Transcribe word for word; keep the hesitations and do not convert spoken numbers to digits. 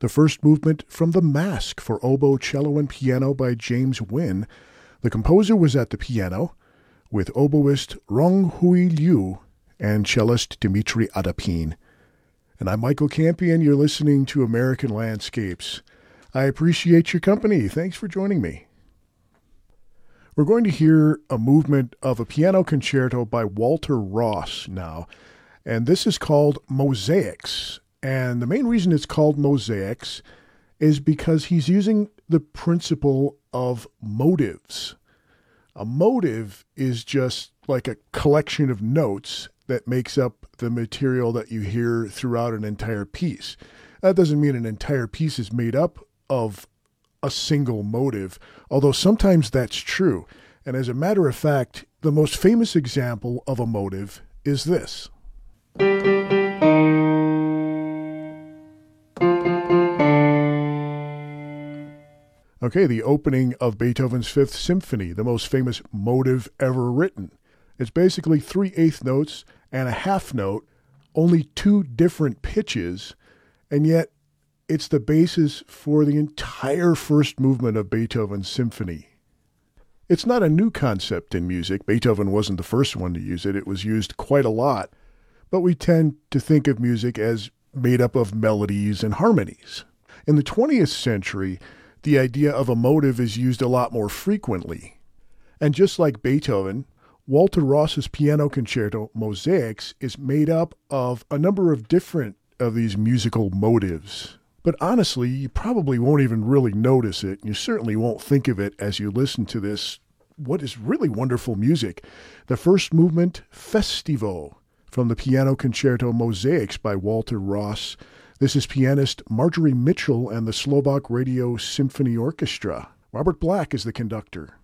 the first movement from The Mask for oboe, cello, and piano by James Wynne. The composer was at the piano, with oboist Rong Hui Liu and cellist Dmitry Adapin. And I'm Michael Campion. You're listening to American Landscapes. I appreciate your company. Thanks for joining me. We're going to hear a movement of a piano concerto by Walter Ross now, and this is called Mosaics. And the main reason it's called Mosaics is because he's using the principle of motives. A motive is just like a collection of notes that makes up the material that you hear throughout an entire piece. That doesn't mean an entire piece is made up of a single motive, although sometimes that's true. And as a matter of fact, the most famous example of a motive is this. Okay, the opening of Beethoven's Fifth Symphony, the most famous motive ever written. It's basically three eighth notes and a half note, only two different pitches, and yet it's the basis for the entire first movement of Beethoven's symphony. It's not a new concept in music. Beethoven wasn't the first one to use it. It was used quite a lot. But we tend to think of music as made up of melodies and harmonies. In the twentieth century, the idea of a motive is used a lot more frequently. And just like Beethoven, Walter Ross's piano concerto, Mosaics, is made up of a number of different of these musical motives. But honestly, you probably won't even really notice it. You certainly won't think of it as you listen to this, what is really wonderful music. The first movement, Festivo, from the piano concerto Mosaics by Walter Ross. This is pianist Marjorie Mitchell and the Slovak Radio Symphony Orchestra. Robert Black is the conductor.